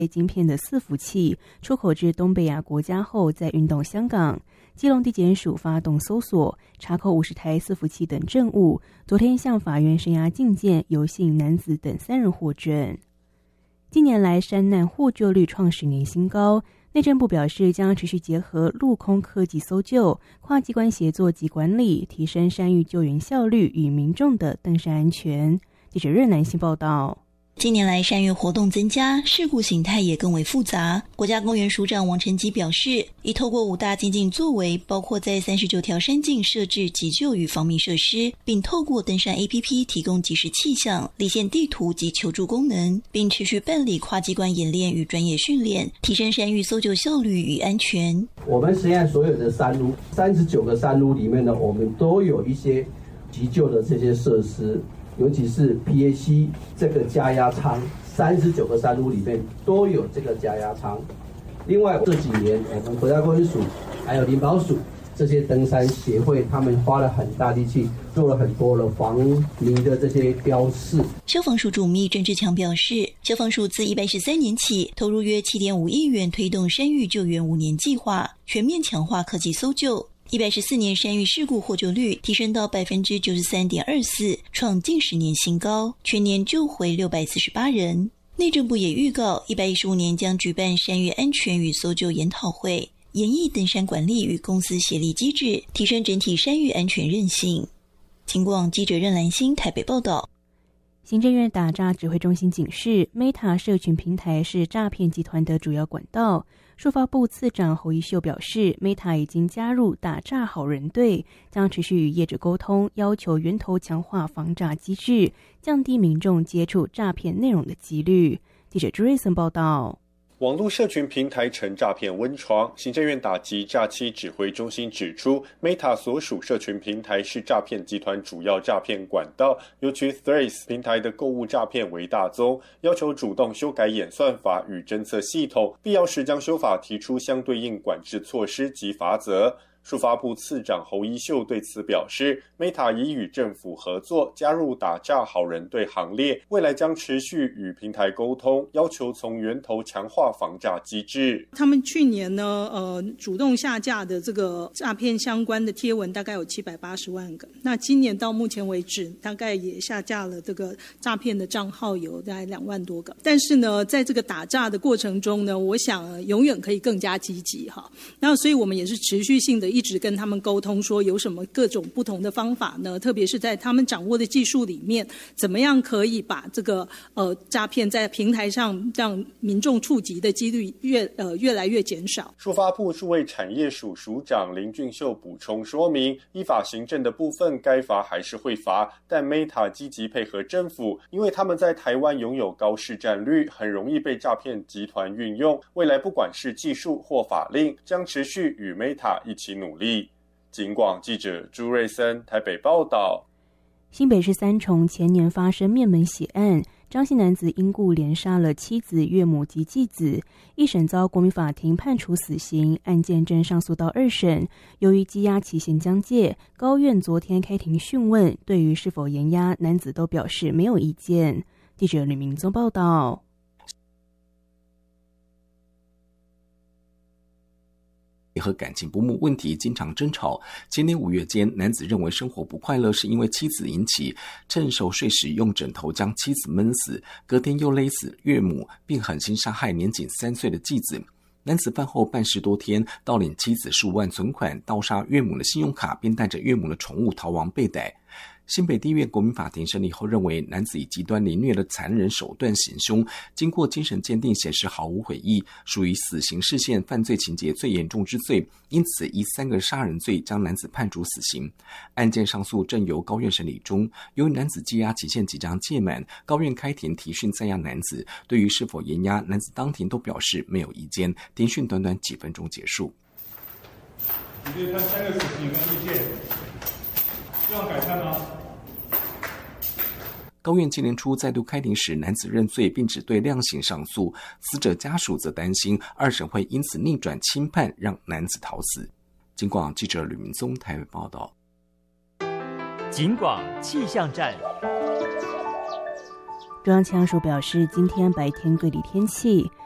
晶片的伺服器出口至东北亚国家后再运到香港。基隆地检署发动搜索，查扣50台伺服器等证物，昨天向法院声押禁见游姓男子等3人获准。近年来山难获救率创10年新高，内政部表示将持续结合陆空科技搜救、跨机关协作及管理，提升山域救援效率与民众的登山安全。记者任南信报道。 近年来山岳活动增加，事故形态也更为复杂。国家公园署长王成基表示，已透过5大精进作为，包括在39条山径设置急救与防密设施，并透过登山 APP 提供即时气象、离线地图及求助功能，并持续办理跨机关演练与专业训练，提升山域搜救效率与安全。 我们现在所有的山路39个山路里面呢，我们都有一些急救的这些设施，尤其是 PAC 这个加压舱，39个山路里面都有这个加压舱。另外这几年我们国家公园署还有林保署这些登山协会，他们花了很大力气，做了很多的防迷的这些标示。 消防署主秘郑志强表示，消防署自113年起投入约7.5亿元推动山域救援5年计划，全面强化科技搜救。114年山域事故获救率提升到 93.24%， 创近10年新高，全年救回648人。内政部也预告115年将举办山域安全与搜救研讨会，研议登山管理与公司协力机制，提升整体山域安全韧性。警广记者任兰心台北报道。 行政院打诈指挥中心警示 ，Meta 社群平台是诈骗集团的主要管道。数发部次长侯一秀表示 ，Meta 已经加入打诈好人队，将持续与业者沟通，要求源头强化防诈机制，降低民众接触诈骗内容的几率。记者朱瑞森报道。 网络社群平台成诈骗温床，行政院打击诈欺指挥中心指出 ，Meta 所属社群平台是诈骗集团主要诈骗管道，尤其 Threads 平台的购物诈骗为大宗，要求主动修改演算法与侦测系统，必要时将修法提出相对应管制措施及罚则。数发部次长侯一秀对此表示 ，Meta 已与政府合作，加入打诈好人队行列，未来将持续与平台沟通，要求从源头强化防诈机制。 他们去年呢，主动下架的这个诈骗相关的贴文大概有780万个，那今年到目前为止，大概也下架了这个诈骗的账号有大概2万多个。但是呢，在这个打诈的过程中呢，我想永远可以更加积极哈。那所以我们也是持续性的一直跟他们沟通，说有什么各种不同的方法呢？特别是在他们掌握的技术里面，怎么样可以把这个诈骗在平台上让民众触及的几率越来越减少。 数发部数位产业署署长林俊秀补充说明，依法行政的部分该罚还是会罚，但 Meta 积极配合政府，因为他们在台湾拥有高市占率，很容易被诈骗集团运用。未来不管是技术或法令，将持续与 Meta 一起努力。警广记者朱瑞森台北报道。 新北市三重前年发生灭门血案，张姓男子因故连杀了妻子、岳母及继子，一审遭国民法庭判处死刑，案件正上诉到2审。由于羁押期限将届，高院昨天开庭讯问，对于是否延押，男子都表示没有意见。记者吕明宗报道。 和感情不睦问题经常争吵。今年5月间，男子认为生活不快乐是因为妻子引起，趁熟睡时用枕头将妻子闷死，隔天又勒死岳母，并狠心杀害年仅3岁的继子。男子饭后办事多天，盗领妻子15万存款，盗杀岳母的信用卡，并带着岳母的宠物逃亡被逮。新北地院国民法庭审理后认为，男子以极端凌虐的残忍手段行凶，经过精神鉴定显示毫无悔意，属于死刑释宪犯罪情节最严重之罪，因此以3个杀人罪将男子判处死刑。案件上诉正由高院审理中，由于男子羁押期限即将届满，高院开庭提讯在押男子，对于是否延押，男子当庭都表示没有意见，庭讯短短几分钟结束。 你对判3个死刑有没有意见？希望改判吗？ 高院今年初再度开庭时，男子认罪并只对量刑上诉，死者家属则担心2审会因此逆转轻判，让男子逃死。警广记者吕明宗台北报道。 警广气象站。 中央气象署表示，今天白天各地天气